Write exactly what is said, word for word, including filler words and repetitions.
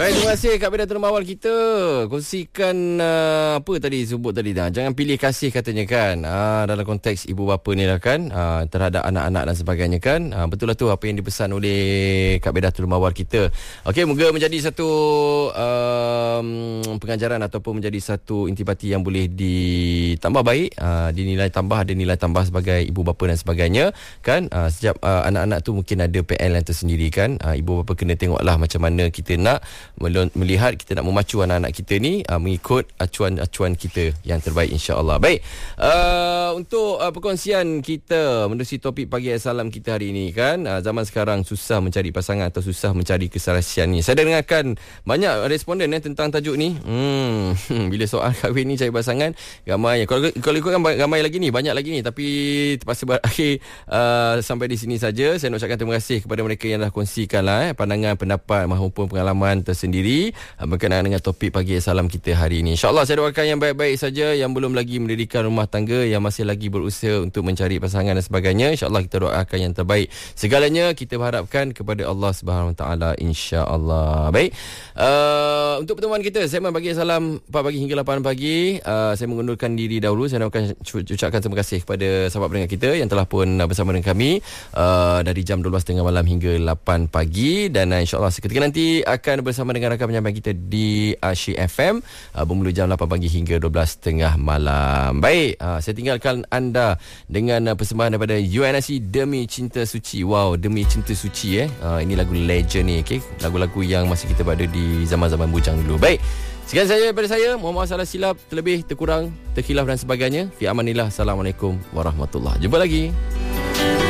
Baik, terima kasih Kak Beda Tolong Awal kita. Kongsikan uh, apa tadi sebut tadi dah. Jangan pilih kasih katanya kan. Uh, dalam konteks ibu bapa ni lah kan. Uh, terhadap anak-anak dan sebagainya kan. Uh, betul lah tu apa yang dipesan oleh Kak Beda Tolong Awal kita. Okey, moga menjadi satu um, pengajaran ataupun menjadi satu intipati yang boleh ditambah baik. Uh, dinilai tambah, ada nilai tambah sebagai ibu bapa dan sebagainya kan. Uh, setiap uh, anak-anak tu mungkin ada P L yang tersendiri kan. Uh, ibu bapa kena tengoklah macam mana kita nak melihat, kita nak memacu anak-anak kita ni uh, mengikut acuan-acuan kita yang terbaik, insya-Allah. Baik, uh, untuk uh, perkongsian kita menerusi topik pagi salam kita hari ini kan, uh, zaman sekarang susah mencari pasangan atau susah mencari keserasian ni. Saya dengarkan banyak responden eh, tentang tajuk ni. Hmm, bila soal kahwin ni cari pasangan, ramai. Kalau kalau ikutkan ramai lagi ni, banyak lagi ni, tapi terpaksa berakhir uh, sampai di sini saja. Saya nak ucapkan terima kasih kepada mereka yang dah kongsikan lah eh, pandangan, pendapat maupun pengalaman tersendiri uh, berkenaan dengan topik pagi salam kita hari ini. InsyaAllah saya doakan yang baik-baik saja, yang belum lagi mendirikan rumah tangga, yang masih lagi berusaha untuk mencari pasangan dan sebagainya. InsyaAllah kita doakan yang terbaik. Segalanya kita berharapkan kepada Allah Subhanahu Wa Taala, insya-Allah. Baik, uh, untuk pertemuan kita segmen pagi salam empat pagi hingga lapan pagi, uh, saya mengundurkan diri dahulu. Saya nak ucapkan terima kasih kepada sahabat pendengar kita yang telah pun bersama dengan kami uh, dari jam dua belas tiga puluh malam hingga lapan pagi, dan uh, insya-Allah seketika nanti akan bersama dengan rakan penyampaian kita di Asyik F M uh, bermula jam lapan pagi hingga dua belas tiga puluh malam. Baik, uh, saya tinggalkan anda dengan uh, persembahan daripada U N S C Demi Cinta Suci. Wow, Demi Cinta Suci eh. Uh, ini lagu legend ni, okey. Lagu-lagu yang masih kita berada di zaman-zaman bujang dulu. Baik, sekian saja daripada saya. Mohon maaf salah silap, terlebih, terkurang, terkhilaf dan sebagainya. Fi amanillah. Assalamualaikum warahmatullahi. Jumpa lagi.